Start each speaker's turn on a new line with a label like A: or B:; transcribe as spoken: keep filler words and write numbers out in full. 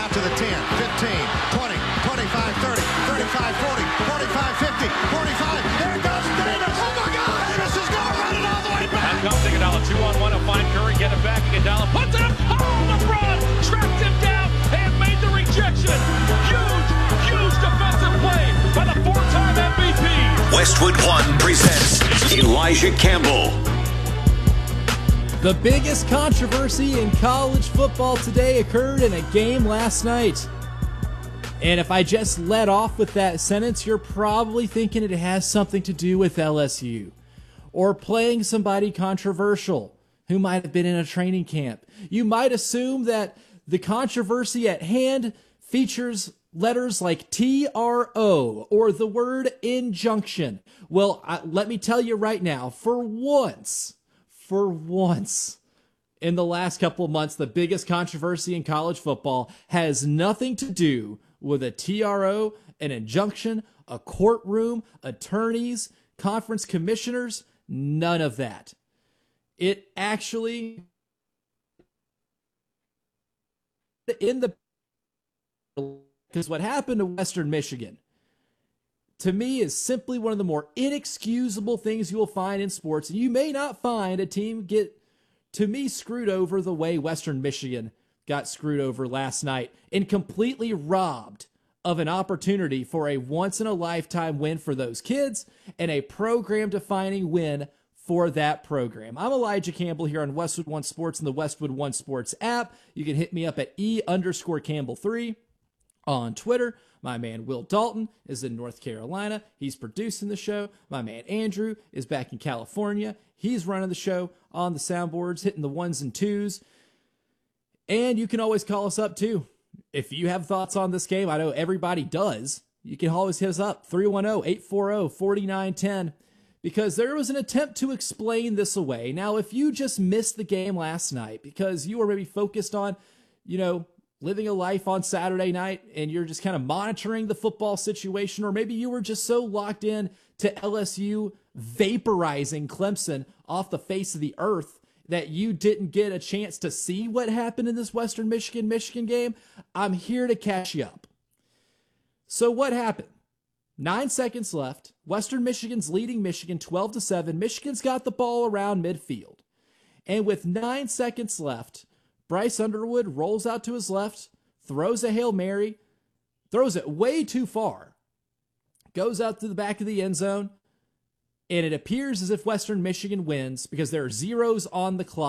A: out to the ten, fifteen, twenty, twenty-five, thirty, thirty-five, forty, forty-five, fifty, forty-five. There goes Davis. Oh, my God. Davis is going to run it all the way back.
B: Now comes Iguodala, two on one to find Curry. Get it back. Iguodala puts it up. Oh, LeBron tracked him down and made the rejection. Huge, huge defensive play by the four-time M V P.
C: Westwood One presents Elijah Campbell.
D: The biggest controversy in college football today occurred in a game last night. And if I just let off with that sentence, you're probably thinking it has something to do with L S U or playing somebody controversial who might have been in a training camp. You might assume that the controversy at hand features letters like T R O or the word injunction. Well, I, let me tell you right now, for once, for once in the last couple of months, the biggest controversy in college football has nothing to do with a T R O, an injunction, a courtroom, attorneys, conference commissioners, none of that. It actually, in the, because what happened to Western Michigan, to me, is simply one of the more inexcusable things you will find in sports. And you may not find a team get, to me, screwed over the way Western Michigan got screwed over last night and completely robbed of an opportunity for a once-in-a-lifetime win for those kids and a program-defining win for that program. I'm Elijah Campbell here on Westwood One Sports and the Westwood One Sports app. You can hit me up at E underscore Campbell three on Twitter. My man Will Dalton is in North Carolina. He's producing the show. My man Andrew is back in California. He's running the show on the soundboards, hitting the ones and twos. And you can always call us up too. If you have thoughts on this game, I know everybody does. You can always hit us up, three one zero, eight four zero, four nine one zero, because there was an attempt to explain this away. Now, if you just missed the game last night because you were maybe focused on, you know, living a life on Saturday night and you're just kind of monitoring the football situation, or maybe you were just so locked in to L S U vaporizing Clemson off the face of the earth that you didn't get a chance to see what happened in this Western Michigan-Michigan game, I'm here to catch you up. So what happened? Nine seconds left. Western Michigan's leading Michigan twelve to seven. Michigan's got the ball around midfield. And with nine seconds left, Bryce Underwood rolls out to his left, throws a Hail Mary, throws it way too far, goes out to the back of the end zone, and it appears as if Western Michigan wins because there are zeros on the clock.